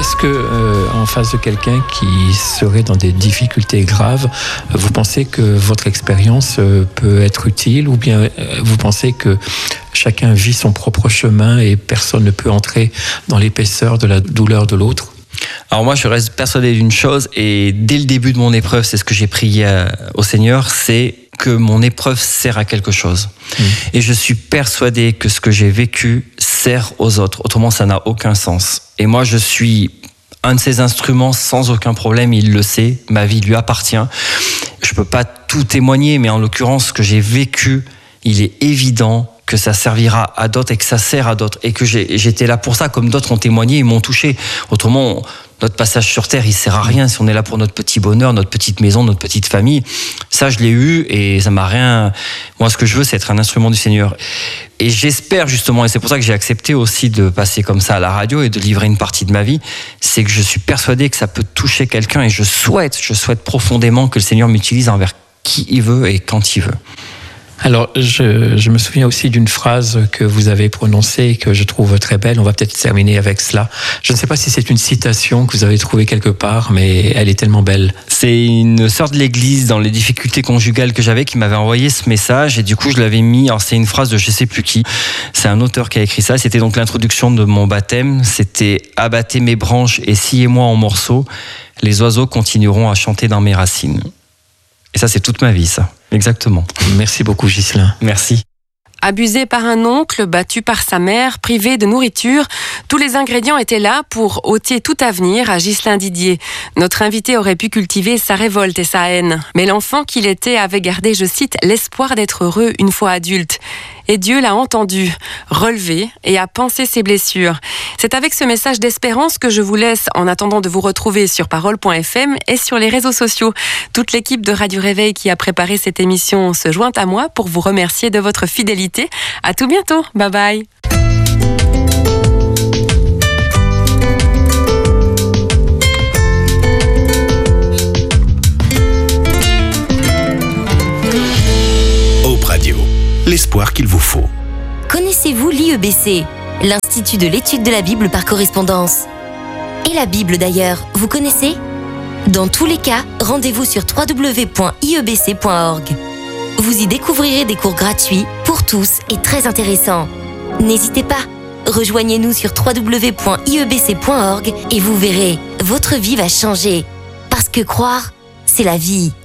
est-ce que en face de quelqu'un qui serait dans des difficultés graves, vous pensez que votre expérience peut être utile, ou bien vous pensez que chacun vit son propre chemin et personne ne peut entrer dans l'épaisseur de la douleur de l'autre? Alors moi, je reste persuadé d'une chose, et dès le début de mon épreuve, c'est ce que j'ai prié au Seigneur, c'est que mon épreuve sert à quelque chose. Et je suis persuadé que ce que j'ai vécu sert aux autres. Autrement, ça n'a aucun sens. Et moi, je suis un de ses instruments sans aucun problème. Il le sait. Ma vie lui appartient. Je peux pas tout témoigner, mais en l'occurrence, ce que j'ai vécu, il est évident que ça servira à d'autres et que ça sert à d'autres. Et que j'étais là pour ça, comme d'autres ont témoigné et m'ont touché. Autrement, notre passage sur Terre, il sert à rien si on est là pour notre petit bonheur, notre petite maison, notre petite famille. Ça, je l'ai eu et ça m'a rien... Moi, ce que je veux, c'est être un instrument du Seigneur. Et j'espère justement, et c'est pour ça que j'ai accepté aussi de passer comme ça à la radio et de livrer une partie de ma vie, c'est que je suis persuadé que ça peut toucher quelqu'un, et je souhaite profondément que le Seigneur m'utilise envers qui il veut et quand il veut. Alors, je me souviens aussi d'une phrase que vous avez prononcée et que je trouve très belle. On va peut-être terminer avec cela. Je ne sais pas si c'est une citation que vous avez trouvée quelque part, mais elle est tellement belle. C'est une sœur de l'église dans les difficultés conjugales que j'avais qui m'avait envoyé ce message, et du coup je l'avais mis. Alors c'est une phrase de je sais plus qui. C'est un auteur qui a écrit ça. C'était donc l'introduction de mon baptême. C'était « Abattez mes branches et sciez-moi en morceaux. Les oiseaux continueront à chanter dans mes racines. » Et ça, c'est toute ma vie, ça. Exactement. Merci beaucoup, Ghislain. Merci. Abusé par un oncle, battu par sa mère, privé de nourriture, tous les ingrédients étaient là pour ôter tout avenir à Ghislain Didier. Notre invité aurait pu cultiver sa révolte et sa haine. Mais l'enfant qu'il était avait gardé, je cite, l'espoir d'être heureux une fois adulte. Et Dieu l'a entendu, relevé et a pansé ses blessures. C'est avec ce message d'espérance que je vous laisse en attendant de vous retrouver sur parole.fm et sur les réseaux sociaux. Toute l'équipe de Radio Réveil qui a préparé cette émission se joint à moi pour vous remercier de votre fidélité. À tout bientôt. Bye bye. L'espoir qu'il vous faut. Connaissez-vous l'IEBC, l'Institut de l'étude de la Bible par correspondance? Et la Bible d'ailleurs, vous connaissez? Dans tous les cas, rendez-vous sur www.iebc.org. Vous y découvrirez des cours gratuits pour tous et très intéressants. N'hésitez pas, rejoignez-nous sur www.iebc.org et vous verrez, votre vie va changer. Parce que croire, c'est la vie.